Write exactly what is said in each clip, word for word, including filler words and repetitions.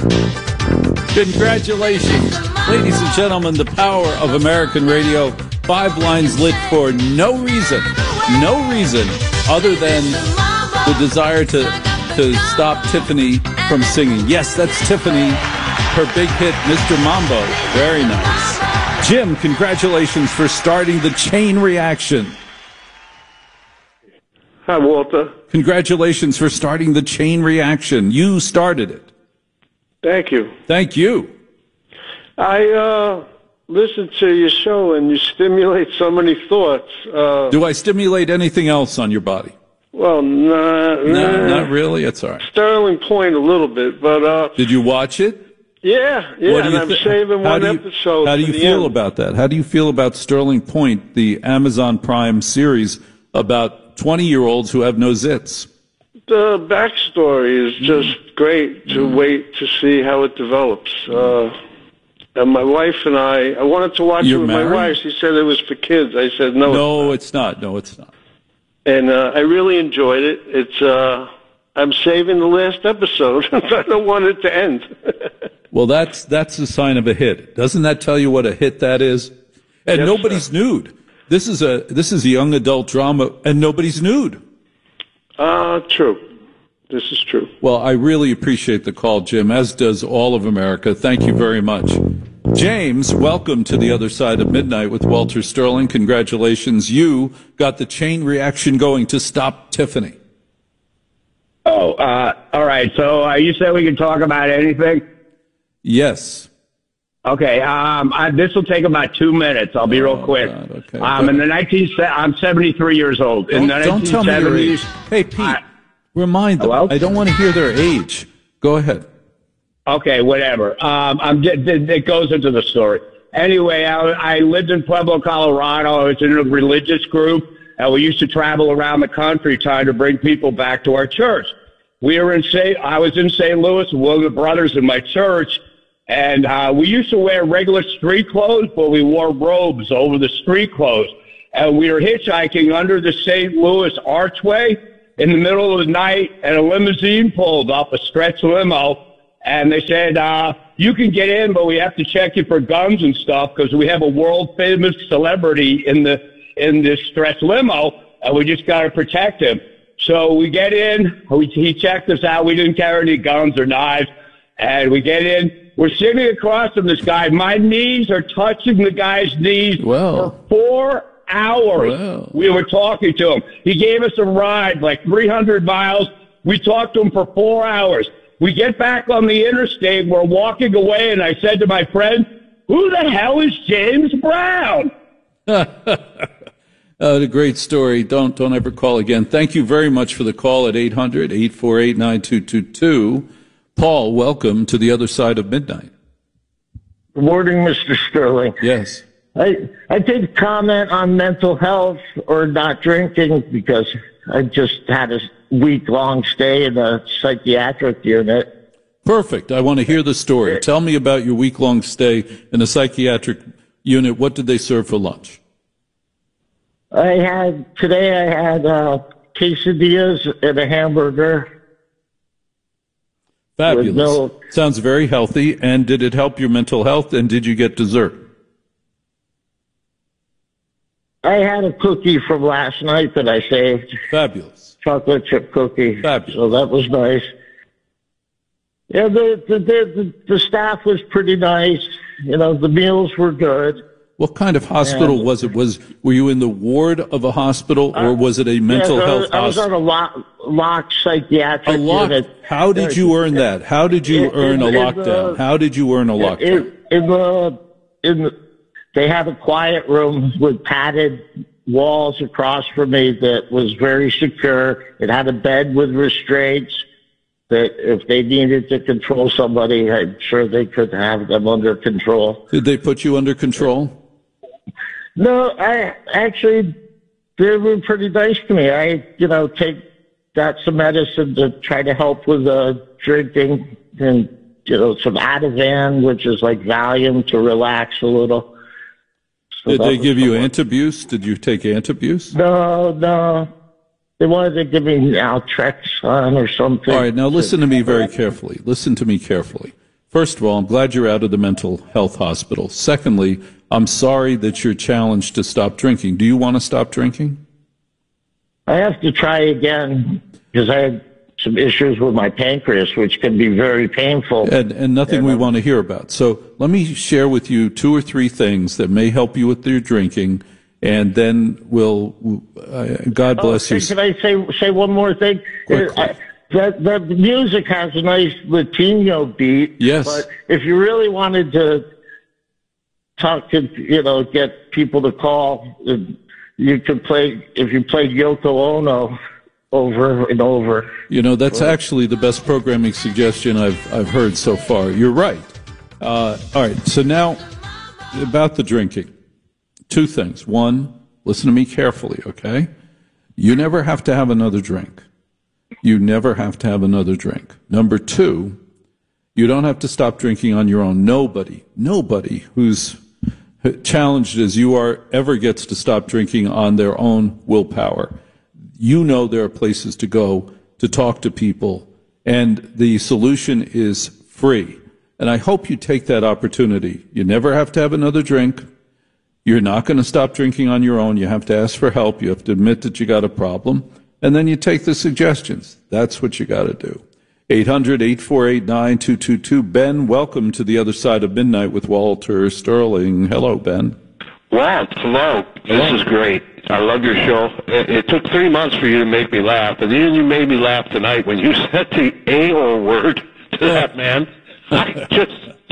Congratulations. Ladies and gentlemen, the power of American radio. Five lines lit for no reason, no reason other than the desire to, to stop Tiffany from singing. Yes, that's Tiffany, her big hit, Mister Mambo. Very nice. Jim, congratulations for starting the chain reaction. Hi, Walter. Congratulations for starting the chain reaction. You started it. Thank you. Thank you. I uh, listen to your show, and you stimulate so many thoughts. Uh, Do I stimulate anything else on your body? Well, nah, no, nah. not really. It's all right. Sterling Point a little bit, but uh, did you watch it? Yeah, yeah. What do and you I'm th- saving how one do you, episode. How do you for the feel end. about that? How do you feel about Sterling Point, the Amazon Prime series about twenty-year-olds who have no zits? The backstory is just great to Mm. wait to see how it develops. Uh, and my wife and I, I wanted to watch You're it with married? my wife. She said it was for kids. I said no. No, it's not. No, it's not. And uh, I really enjoyed it. It's uh, I'm saving the last episode. I don't want it to end. Well, that's that's a sign of a hit. Doesn't that tell you what a hit that is? And Yes, nobody's sir. nude. This is a this is a young adult drama, and nobody's nude. Uh, true. This is true. Well, I really appreciate the call, Jim, as does all of America. Thank you very much. James, welcome to the other side of midnight with Walter Sterling. Congratulations. You got the chain reaction going to stop Tiffany. Oh, uh, all right. So uh, you said we could talk about anything? Yes. Okay. Um, I, this will take about two minutes. I'll be Oh, real quick. God, okay. Um, in the nineteen, I'm seventy-three years old. Don't, in the don't tell me your nineteen seventies, age. Hey, Pete, I- remind them. Hello? I don't want to hear their age. Go ahead. Okay, whatever. Um, I'm, it, it goes into the story. Anyway, I, I lived in Pueblo, Colorado. I was in a religious group, and we used to travel around the country trying to bring people back to our church. We were in Saint I was in Saint Louis with one of the brothers in my church, and uh, we used to wear regular street clothes, but we wore robes over the street clothes. And we were hitchhiking under the Saint Louis archway in the middle of the night, and a limousine pulled up, a stretch limo, and they said, uh, you can get in, but we have to check you for guns and stuff because we have a world-famous celebrity in the in this stretch limo, and we just got to protect him. So we get in. We, he checked us out. We didn't carry any guns or knives, and we get in. We're sitting across from this guy. My knees are touching the guy's knees Wow. for four hours. Wow. We were talking to him. He gave us a ride, like three hundred miles. We talked to him for four hours. We get back on the interstate. We're walking away, and I said to my friend, who the hell is James Brown? Uh, a great story. Don't don't ever call again. Thank you very much for the call at eight hundred, eight four eight, nine two two two. Paul, welcome to the other side of midnight. Good morning, Mister Sterling. Yes. I I did comment on mental health or not drinking because I just had a week-long stay in a psychiatric unit. Perfect. I want to hear the story. Tell me about your week-long stay in a psychiatric unit. What did they serve for lunch? I had, today I had uh, quesadillas and a hamburger. Fabulous. With no- Sounds very healthy. And did it help your mental health? And did you get dessert? I had a cookie from last night that I saved. Fabulous. Chocolate chip cookie. Fabulous. So that was nice. Yeah, the, the, the, the staff was pretty nice. You know, the meals were good. What kind of hospital And- was it? Was were you in the ward of a hospital, or was it a mental yeah, health I was on hospital? a lock, locked psychiatric A lock. unit. How did you earn that? How did you In- earn a in- in lockdown? the- How did you earn a lockdown? In, in the, in the, they had a quiet room with padded walls across from me that was very secure. It had a bed with restraints that if they needed to control somebody, I'm sure they could have them under control. Did they put you under control? No, I actually, they were pretty nice to me. I, you know, take, got some medicine to try to help with uh, drinking and, you know, some Ativan, which is like Valium to relax a little. So Did that they was give you somewhat- antabuse? Did you take antabuse? No, no. They wanted to give me Naltrexone or something. All right, now listen to me very carefully. Listen to me carefully. first of all, I'm glad you're out of the mental health hospital. Secondly, I'm sorry that you're challenged to stop drinking. Do you want to stop drinking? I have to try again because I had some issues with my pancreas, which can be very painful. And, and nothing and, we want to hear about. So let me share with you two or three things that may help you with your drinking, and then we'll, uh, God bless oh, you. Can I say say one more thing? Uh, the, the music has a nice Latino beat. Yes. But if you really wanted to talk to, you know, get people to call, you could play, if you played Yoko Ono over and over. You know, that's actually the best programming suggestion I've I've heard so far. You're right. Uh, all right, so now about the drinking. Two things. One, listen to me carefully, okay? You never have to have another drink. You never have to have another drink. Number two, you don't have to stop drinking on your own. Nobody, nobody who's challenged as you are ever gets to stop drinking on their own willpower. You know there are places to go to talk to people, and the solution is free. And I hope you take that opportunity. You never have to have another drink. You're not going to stop drinking on your own. You have to ask for help. You have to admit that you got a problem. And then you take the suggestions. That's what you got to do. eight hundred, eight four eight, nine two two two. Ben, welcome to the other side of midnight with Walter Sterling. Hello, Ben. Wow, hello. This is great. I love your show. It, it took three months for you to make me laugh, and then you made me laugh tonight when you said the A-O word to that man. I just,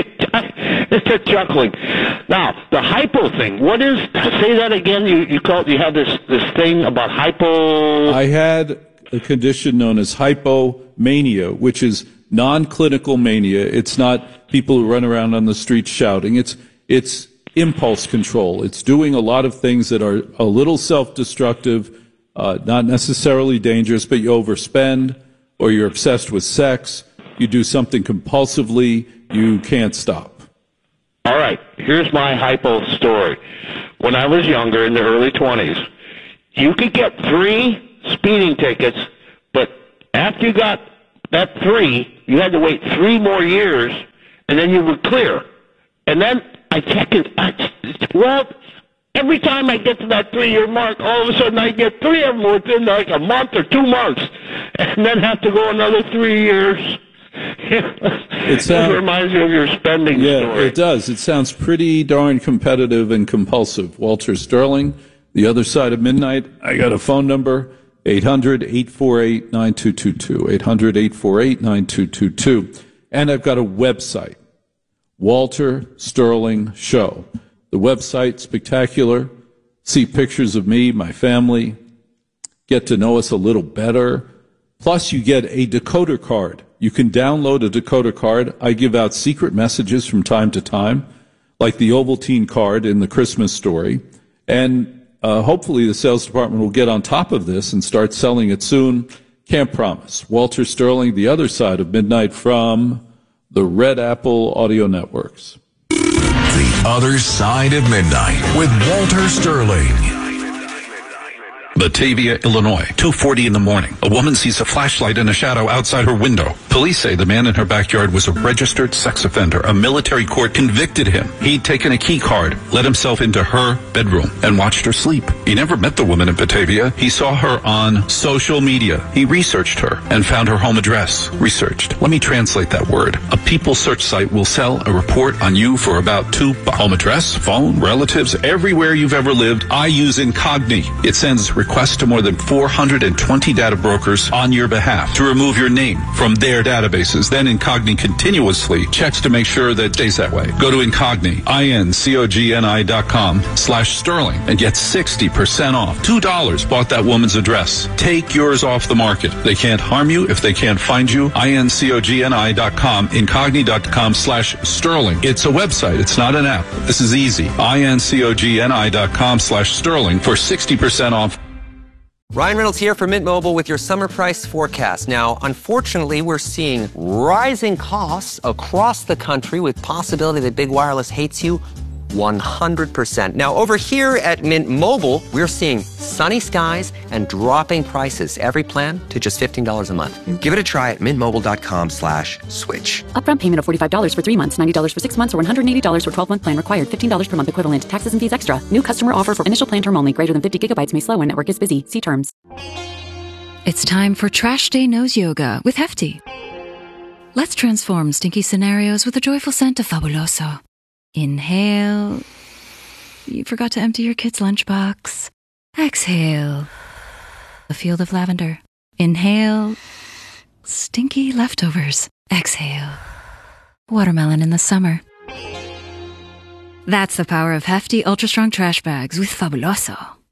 it's just chuckling. Now, the hypo thing. What is? Say that again. You you called. You have this this thing about hypo. I had a condition known as hypomania, which is non-clinical mania. It's not people who run around on the street shouting. It's it's impulse control. It's doing a lot of things that are a little self-destructive, uh, not necessarily dangerous, but you overspend, or you're obsessed with sex. You do something compulsively, you can't stop. All right, here's my hypo story. When I was younger, in the early twenties, you could get three speeding tickets, but after you got that three, you had to wait three more years, and then you were clear. And then I check it, I, well, every time I get to that three-year mark, all of a sudden I get three of them within like a month or two months, and then have to go another three years. It sounds, reminds you of your spending yeah, story. It does. It sounds pretty darn competitive and compulsive. Walter Sterling, the other side of midnight. I got a phone number, eight hundred, eight four eight, nine two two two, eight hundred, eight four eight, nine two two two. And I've got a website, Walter Sterling Show. The website, spectacular. See pictures of me, my family, get to know us a little better. Plus, you get a decoder card. You can download a decoder card. I give out secret messages from time to time, like the Ovaltine card in the Christmas story. And uh, hopefully the sales department will get on top of this and start selling it soon. Can't promise. Walter Sterling, the other side of midnight from the Red Apple Audio Networks. The Other Side of Midnight with Walter Sterling. Batavia, Illinois, two forty in the morning. A woman sees a flashlight in a shadow outside her window. Police say the man in her backyard was a registered sex offender. A military court convicted him. He'd taken a key card, let himself into her bedroom, and watched her sleep. He never met the woman in Batavia. He saw her on social media. He researched her and found her home address. Researched. Let me translate that word. A people search site will sell a report on you for about two bucks. Home address, phone, relatives, everywhere you've ever lived. I use Incogni. It sends requests to more than four hundred twenty data brokers on your behalf to remove your name from their databases. Then Incogni continuously checks to make sure that it stays that way. Go to Incogni, I N C O G N I dot com slash Sterling and get sixty percent off. two dollars bought that woman's address. Take yours off the market. They can't harm you if they can't find you. I N C O G N I dot com, Incogni dot com slash Sterling. It's a website. It's not an app. This is easy. I N C O G N I dot com slash Sterling for sixty percent off. Ryan Reynolds here from Mint Mobile with your summer price forecast. Now, unfortunately, we're seeing rising costs across the country with possibility that big wireless hates you one hundred percent. Now, over here at Mint Mobile, we're seeing sunny skies and dropping prices. Every plan to just fifteen dollars a month. Give it a try at mintmobile.com slash switch. Upfront payment of forty-five dollars for three months, ninety dollars for six months, or one hundred eighty dollars for twelve-month plan required. fifteen dollars per month equivalent. Taxes and fees extra. New customer offer for initial plan term only. Greater than fifty gigabytes may slow when network is busy. See terms. It's time for Trash Day Nose Yoga with Hefty. Let's transform stinky scenarios with the joyful scent of Fabuloso. Inhale. You forgot to empty your kid's lunchbox. Exhale. A field of lavender. Inhale. Stinky leftovers. Exhale. Watermelon in the summer. That's the power of Hefty Ultra Strong Trash Bags with Fabuloso.